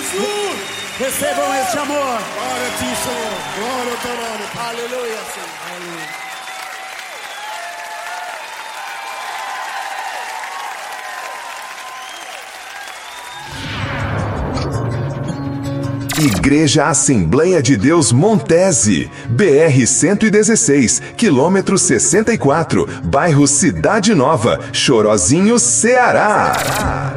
Jesus! Recebam este amor. Glória a ti, Senhor. Glória ao teu nome. Aleluia, Senhor. Aleluia. Igreja Assembleia de Deus Montese, BR-116, quilômetro 64, bairro Cidade Nova, Chorozinho, Ceará.